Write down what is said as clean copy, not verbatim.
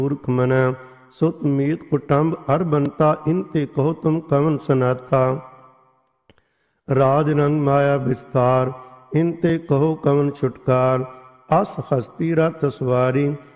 मूर्ख मन सुत मीत कुटुंब अर बनता, इनते कहो तुम कवन सनाता। राज रंग माया विस्तार, इनते कहो कवन छुटकार। अस हस्ती रथ सवारी,